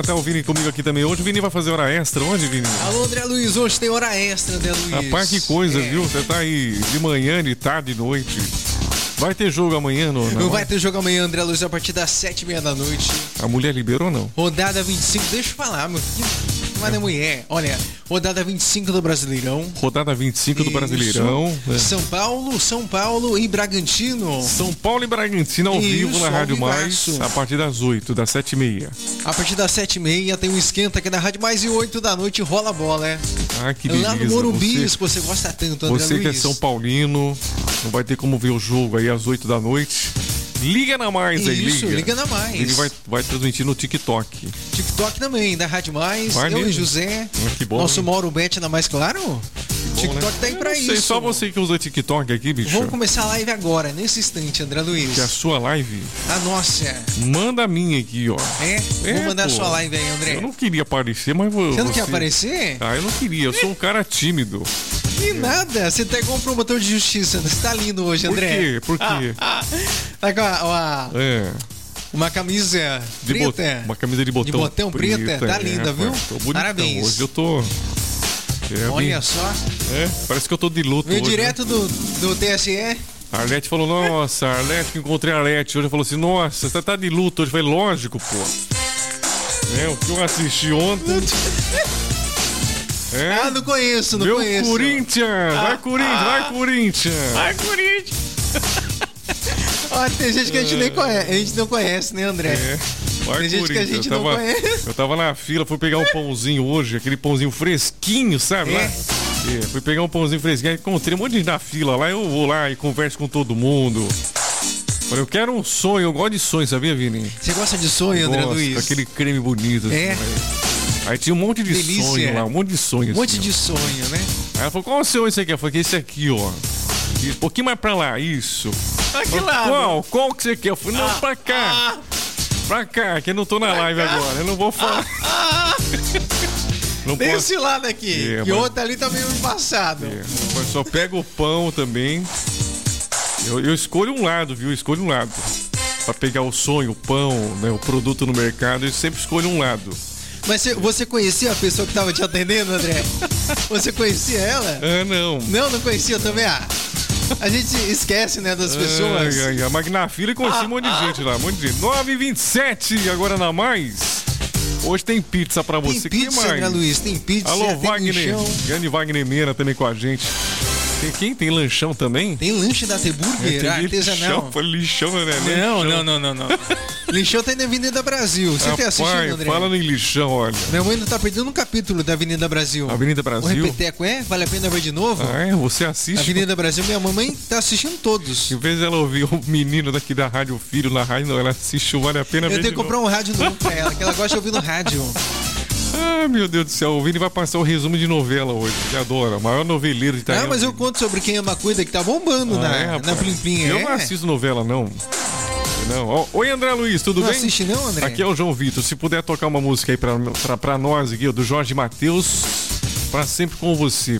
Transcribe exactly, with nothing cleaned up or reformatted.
Tá o Vini comigo aqui também. Hoje o Vini vai fazer hora extra. Onde, Vini? Alô, André Luiz. Hoje tem hora extra, André Luiz. Rapaz, que coisa, é. viu? Você tá aí de manhã, de tarde, de noite. Vai ter jogo amanhã, não? Não vai ter jogo amanhã, André Luiz, a partir das sete e meia da noite. A mulher liberou ou não? Rodada vinte e cinco, deixa eu falar, meu filho. Mas é mulher. Olha, rodada vinte e cinco do Brasileirão. Rodada vinte e cinco do Brasileirão. É. São Paulo, São Paulo e Bragantino. São Paulo e Bragantino ao Isso, vivo na Rádio Mais, a partir das oito, das sete e meia. A partir das sete e meia tem um esquenta aqui na Rádio Mais e oito da noite rola a bola, é? Ah, que beleza. Lá no Morumbi, se você gosta tanto, André Você Luiz. que é São Paulino, não vai ter como ver o jogo aí às oito da noite. Liga na Mais aí, Isso, liga. liga na Mais. Ele vai, vai transmitir no TikTok. TikTok também, da Rádio Mais. Vai eu mesmo. e José. Ah, que bom, Nosso né? Mauro Bet na Mais, claro. Bom, TikTok né? tá aí Eu pra não sei, isso. só você que usa TikTok aqui, bicho. Vamos começar a live agora, nesse instante, André Luiz. Que é a sua live? A nossa. Manda a minha aqui, ó. É? É, Vou mandar pô. a sua live aí, André. Eu não queria aparecer, mas vou. Você não quer aparecer? Ah, eu não queria. Eu sou um cara tímido. Que nada. Você tá igual um promotor de justiça. Você tá lindo hoje, Por André. quê? Por quê? Tá com a, uma, É. uma camisa De preta. bot- Uma camisa de botão, De botão preta. Tá linda, é, viu? Tô bonitão. Parabéns. Hoje eu tô. É, Olha bem- só. É, parece que eu tô de luto Veio hoje, direto né? do, do T S E. A Arlete falou, nossa, a Arlete, que encontrei a Arlete hoje, falou assim, nossa, você tá de luto hoje. Eu falei, lógico, pô. É, o que eu assisti ontem. É. Ah, não conheço, não Meu conheço. Corinthians! Vai, Ah, Corinthians! ah. Vai, Corinthians! Vai, Corinthians! Ó, tem gente que a gente nem conhece, a gente não conhece, né, André? É. Vai, Tem gente que a Corinthians. gente eu não tava, conhece. Eu tava na fila, fui pegar um pãozinho hoje, aquele pãozinho fresquinho, sabe? É. Lá? É, fui pegar um pãozinho fresquinho, aí encontrei um monte de gente na fila lá, eu vou lá e converso com todo mundo. Falei, eu quero um sonho, eu gosto de sonho, sabia, Vini? Você gosta de sonho, André Gosto, Luiz? aquele creme bonito. Assim, É. aí. Aí tinha um monte de Delícia. sonho lá, um monte de sonho. Um monte assim, de sonho, né? ó. Aí ela falou, qual o seu esse aqui? Eu falei, esse aqui, ó. E um pouquinho mais pra lá, isso. Ah, que Falei, lado? Qual? Qual que você quer? Eu falei, não, Ah, pra cá. ah. Pra cá, que eu não tô na live cá. agora. Eu não vou falar. Ah, Não tem posso. esse lado aqui. É, e o mas- outro ali tá meio embaçado. É, mas só pego o pão também. Eu, eu escolho um lado, viu? Eu escolho um lado. Pra pegar o sonho, o pão, né? O produto no mercado, eu sempre escolho um lado. Mas você, você conhecia a pessoa que tava te atendendo, André? Você conhecia ela? Ah, não. Não, não conhecia também. Ah, a gente esquece, né, das pessoas. Ai, ai, ai. Mas na fila conheci um monte de gente lá, um monte de gente. nove e vinte e sete, agora na Mais. Hoje tem pizza pra Tem você. pizza, que mais? André Luiz, tem pizza, Alô, tem Wagner. lanchão. Grande Wagner Meira também com a gente. Tem quem? Tem lanchão também? Tem lanche da T-Burger, Tem artesanal. lixão, foi lixão, né? Não, Lixão. não, não, não, não. Lixão tem na Avenida Brasil. Você tem assistindo, Rapaz, André? fala no lixão, olha. Minha mãe não tá perdendo um capítulo da Avenida Brasil. Avenida O Brasil. Repeteco é? Vale a pena ver de novo? Ah, é? Você assiste? Avenida Brasil, minha mamãe tá assistindo todos. Em vez dela ouvir o menino daqui da Rádio Filho na rádio, não, ela assiste o Vale a Pena Eu Ver tenho de que comprar novo. um rádio novo pra ela, que ela gosta de ouvir no rádio. Ah, meu Deus do céu, o Vini vai passar o resumo de novela hoje. Ele adora, o maior noveleiro de Itaém. Ah, mas eu conto sobre quem ama cuida que tá bombando Ah, na, é, na rapaz? Plim Plim. Eu é? não assisto novela, não. Não. Ó, oi, André Luiz, tudo Não bem? assiste não, André? Aqui é o João Vitor. Se puder tocar uma música aí pra, pra, pra nós aqui, ó, do Jorge Mateus, pra sempre com você.